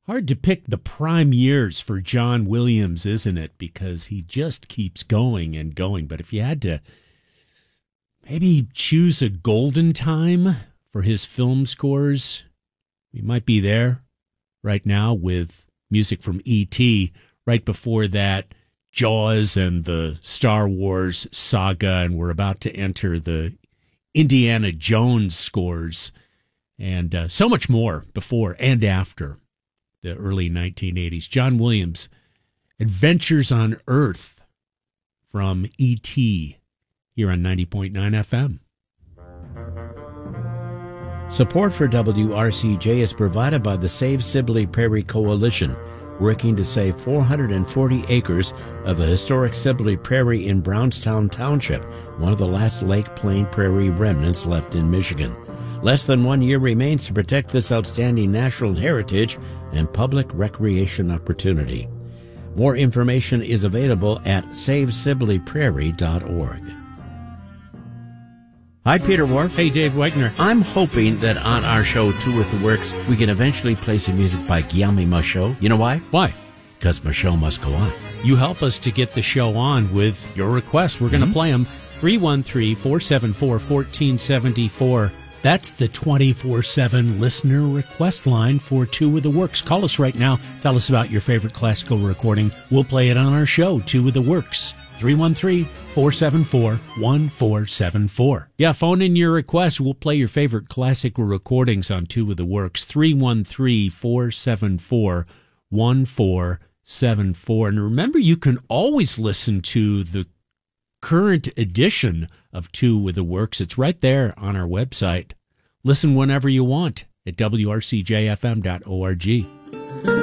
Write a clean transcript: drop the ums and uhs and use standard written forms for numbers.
Hard to pick the prime years for John Williams, isn't it? Because he just keeps going and going. But if you had to maybe choose a golden time for his film scores, we might be there right now with music from E.T. Right before that, Jaws and the Star Wars saga, and we're about to enter the Indiana Jones scores, and so much more before and after the early 1980s. John Williams, Adventures on Earth from E.T. here on 90.9 FM. Support for WRCJ is provided by the Save Sibley Prairie Coalition, working to save 440 acres of the historic Sibley Prairie in Brownstown Township, one of the last Lake Plain Prairie remnants left in Michigan. Less than 1 year remains to protect this outstanding natural heritage and public recreation opportunity. More information is available at SaveSibleyPrairie.org. Hi, Peter Wharf. Hey, Dave Wegner. I'm hoping that on our show, Two with the Works, we can eventually play some music by Guillaume Michaud. You know why? Why? Because Michaud must go on. You help us to get the show on with your requests. We're going to play them. 313-474-1474. That's the 24/7 listener request line for Two with the Works. Call us right now. Tell us about your favorite classical recording. We'll play it on our show, Two with the Works. 313-474-1474. Yeah, phone in your request. We'll play your favorite classical recordings on Two with the Works. 313-474-1474. And remember, you can always listen to the current edition of Two with the Works. It's right there on our website. Listen whenever you want at wrcjfm.org.